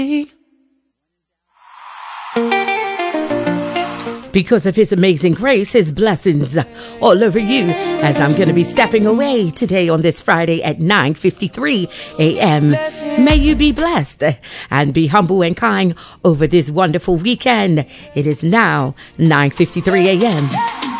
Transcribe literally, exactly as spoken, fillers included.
Because of his amazing grace, his blessings all over you, as I'm going to be stepping away today on this Friday at nine fifty-three a.m. May you be blessed and be humble and kind over this wonderful weekend. It is now nine fifty-three a.m.